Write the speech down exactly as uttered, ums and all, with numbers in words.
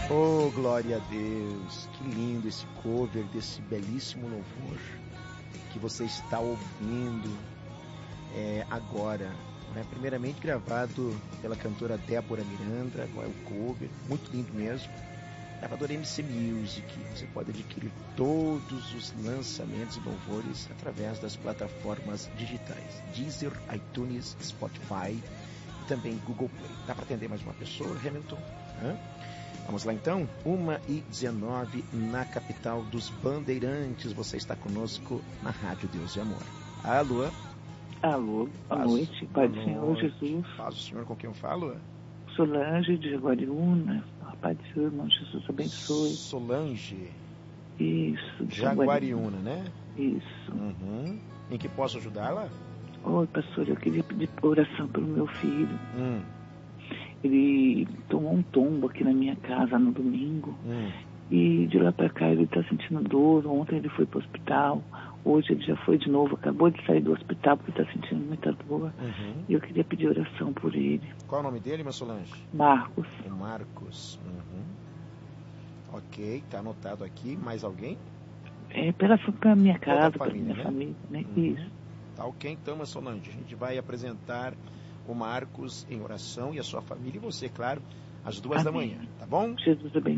Oh, glória a Deus, que lindo esse cover desse belíssimo louvor que você está ouvindo é, agora, né? Primeiramente gravado pela cantora Débora Miranda, agora é o cover, muito lindo mesmo, gravadora M C Music. Você pode adquirir todos os lançamentos e louvores através das plataformas digitais Deezer, iTunes, Spotify e também Google Play. Dá para atender mais uma pessoa, Hamilton? Hã? Vamos lá então, uma e dezenove na capital dos Bandeirantes. Você está conosco na Rádio Deus e Amor. Alô? Alô, boa noite, Pai do Senhor Jesus. Paz do Senhor, com quem eu falo? Solange de Jaguariúna. Pai do Senhor, irmão Jesus, abençoe. Solange. Isso. De Jaguariúna, né? Isso. Uhum. Em que posso ajudá-la? Oi, pastor, eu queria pedir oração pelo meu filho. Hum. Ele tomou um tombo aqui na minha casa no domingo. Hum. E de lá para cá ele está sentindo dor. Ontem ele foi para o hospital. Hoje ele já foi de novo. Acabou de sair do hospital porque está sentindo muita dor. Uhum. E eu queria pedir oração por ele. Qual é o nome dele, minha Solange? Marcos. O Marcos. Uhum. Ok, está anotado aqui. Mais alguém? É, pela, pela minha casa, pela família, minha né? família, né? Uhum. Isso. Tá ok, então, minha Solange. A gente vai apresentar o Marcos em oração e a sua família e você, claro, às duas Amém. da manhã, tá bom? Jesus abençoe.